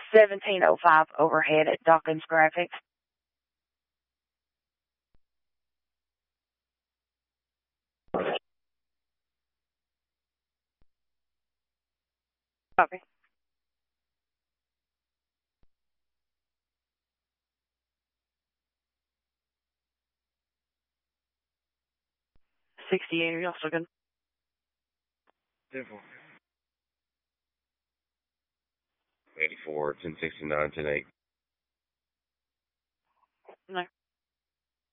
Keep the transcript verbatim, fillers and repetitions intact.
seventeen oh five overhead at Dawkins Graphics. Copy. sixty-eight, are y'all still good? Different. eighty-four, ten sixty-nine, ten eight. No.